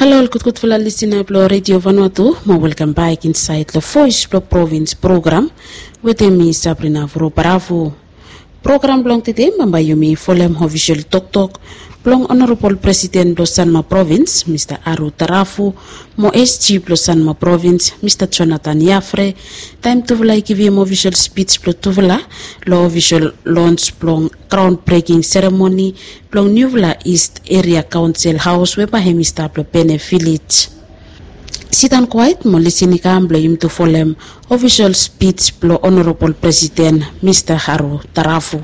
Hello, good for listener to Radio Vanuatu. Welcome back inside the Voice of Province program with me Sabrina Bravo. Program belong today mambayumi folem official talk belong Honorable President of Sanma Province Mr. Aru Tarafu mo SG plus Sanma Province Mr. Jonathan Yafre time to give him official speech plus tuvla lo official launch belong groundbreaking ceremony belong Nuvla East Area Council House weba hemista plus Pene Village. Sitan quiet mo lisini kamble im to folem official speech plo Honorable President Mr. Aru Tarafu.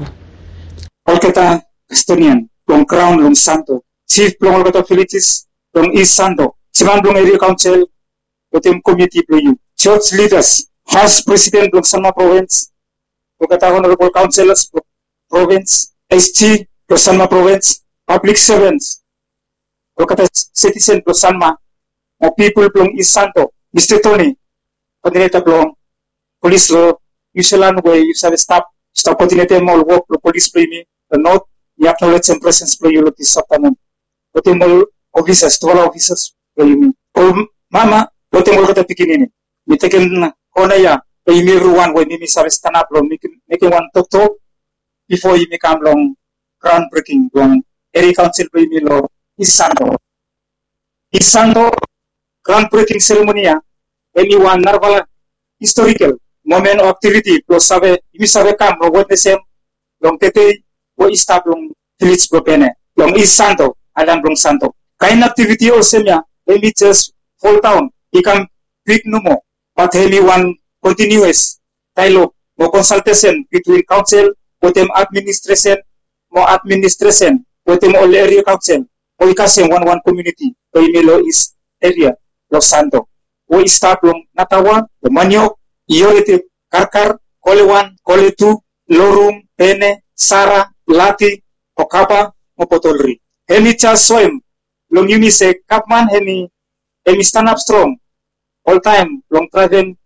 Olkata Estonian long Crown long Santo Chief long Olkata Villages long East Santo Siman long Area Council Otem Committee plo you church leaders House President long Sanma Province Olkata Honorable Councillors Province SG plo Sanma Province Public Servants Olkata Citizen plo Sanma people from East Santo, Mr. Tony, coordinator from police law, usually way you have staff coordinator more work for police premi, the north, you acknowledge and presence for you this afternoon. What more officers, 12 officers for you. Oh, Mama, what more at the beginning? We take in Honaya, you may one way Mimi have stand up, making one talk before you become long groundbreaking, long Area Council premi law, East Santo. East Santo. Groundbreaking ceremony, anyone narval historical moment of activity, plus save, you save come, what the same, long tete, what is tab long village propene, long East Santo, Alam long Santo. Kind activity or semia, maybe just fall down, become big no more, but one continuous dialogue, more consultation between council, with them administration, more administration, with them all area council, or you can say one community, Melo is area. Los Santo. O istaplong natawan, the Maniok, Iorite, Karkar, Kole 1, Kole 2, Lorum, Pene, Sara, Lati, Okapa, Mopotolri. Hemi Charles Soem, long yumi se Kapman, Hemi stand up strong. All time, long travel,